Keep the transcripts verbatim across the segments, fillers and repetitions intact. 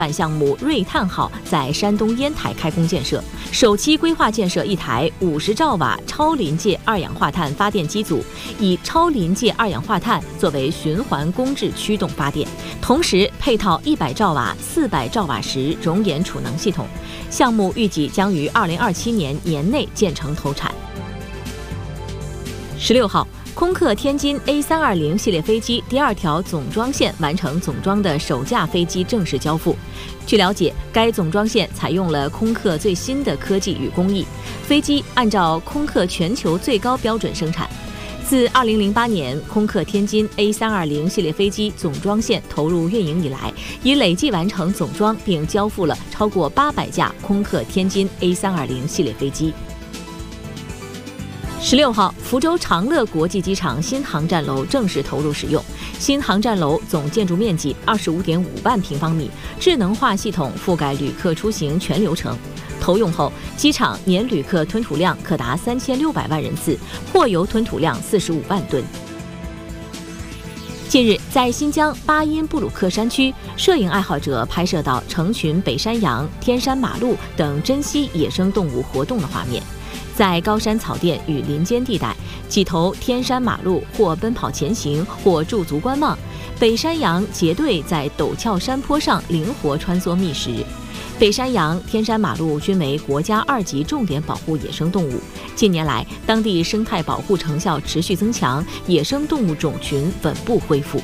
板项目瑞探号在山东烟台开工建设，首期规划建设一台五十兆瓦超临界二氧化碳发电机组，以超临界二氧化碳作为循环公制驱动发电，同时配套一百兆瓦、四百兆瓦时熔岩储能系统。项目预计将于二零二七年年内建成投产。十六号。空客天津 A 三二零系列飞机第二条总装线完成总装的首架飞机正式交付。据了解，该总装线采用了空客最新的科技与工艺，飞机按照空客全球最高标准生产。自二零零八年空客天津 A 三二零系列飞机总装线投入运营以来，已累计完成总装并交付了超过八百架空客天津 A 三二零系列飞机。十六号，福州长乐国际机场新航站楼正式投入使用。新航站楼总建筑面积二十五点五万平方米，智能化系统覆盖旅客出行全流程。投用后，机场年旅客吞吐量可达三千六百万人次，货油吞吐量四十五万吨。近日，在新疆巴音布鲁克山区，摄影爱好者拍摄到成群北山羊、天山马鹿等珍稀野生动物活动的画面。在高山草甸与林间地带，几头天山马鹿或奔跑前行，或驻足观望；北山羊结队在陡峭山坡上灵活穿梭觅食。北山羊、天山马鹿均为国家二级重点保护野生动物。近年来，当地生态保护成效持续增强，野生动物种群稳步恢复。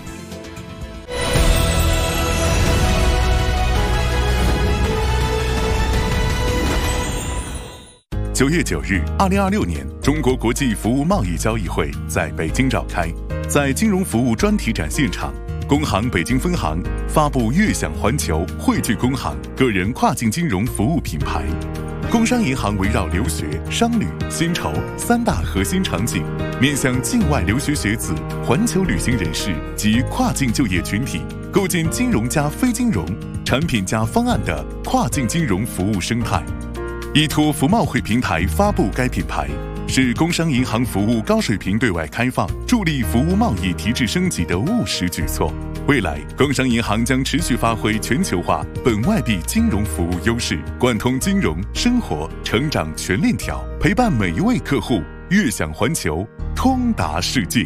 九月九日，二零二六年中国国际服务贸易交易会在北京召开。在金融服务专题展现场，工行北京分行发布悦享环球汇聚工行个人跨境金融服务品牌。工商银行围绕留学、商旅、薪酬三大核心场景，面向境外留学学子、环球旅行人士及跨境就业群体，构建金融加非金融、产品加方案的跨境金融服务生态。依托服贸会平台发布该品牌，是工商银行服务高水平对外开放，助力服务贸易提质升级的务实举措。未来，工商银行将持续发挥全球化本外币金融服务优势，贯通金融、生活、成长全链条，陪伴每一位客户悦享环球，通达世界。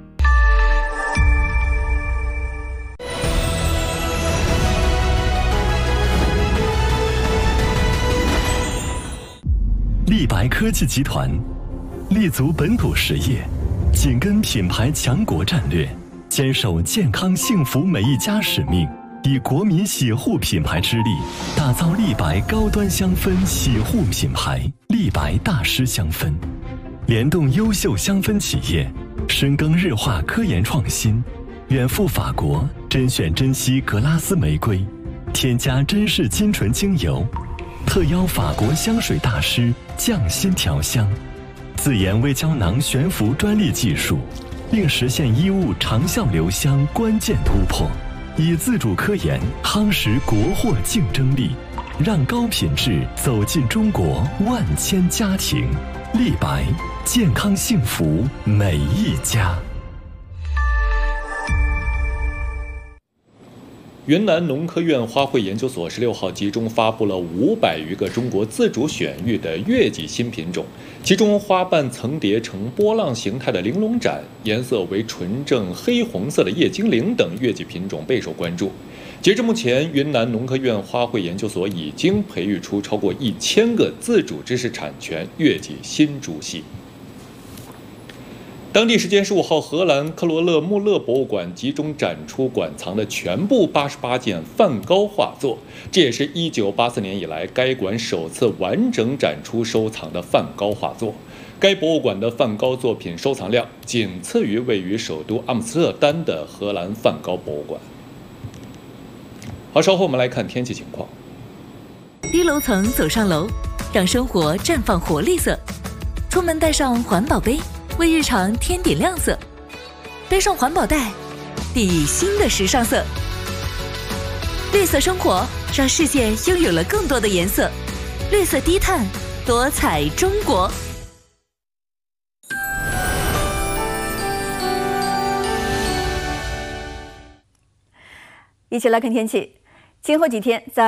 立白科技集团立足本土实业，紧跟品牌强国战略，坚守健康幸福每一家使命，以国民洗护品牌之力，打造立白高端香氛洗护品牌立白大师香氛，联动优秀香氛企业，深耕日化科研创新，远赴法国甄选珍稀格拉斯玫瑰，添加珍视金醇精油，特邀法国香水大师匠心调香，自研微胶囊悬浮专利技术，并实现衣物长效留香关键突破，以自主科研夯实国货竞争力，让高品质走进中国万千家庭。立白，健康幸福每一家。 云南农科院花卉研究所十六号集中发布了五百余个中国自主选育的月季新品种，其中花瓣层叠呈波浪形态的玲珑盏、颜色为纯正黑红色的叶精灵等月季品种备受关注。截至目前，云南农科院花卉研究所已经培育出超过一千个自主知识产权月季新株系。当地时间十五号，荷兰克罗勒穆勒博物馆集中展出馆藏的全部八十八件梵高画作，这也是一九八四年以来该馆首次完整展出收藏的梵高画作。该博物馆的梵高作品收藏量仅次于位于首都阿姆斯特丹的荷兰梵高博物馆。好，稍后我们来看天气情况。 低楼层走上楼，让生活绽放活力色。出门带上环保杯，为日常添点亮色。背上环保袋，熠熠新的时尚色。绿色生活让世界拥有了更多的颜色。绿色低碳，多彩中国。 一起来看天气。 今后几天在